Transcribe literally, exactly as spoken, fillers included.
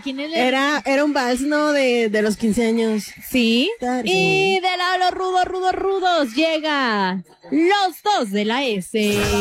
quién es? Era, era un vals, ¿no? De, de los quince años. Sí. Tarde. Y de la los rudos, rudos, rudos llega los dos de la S.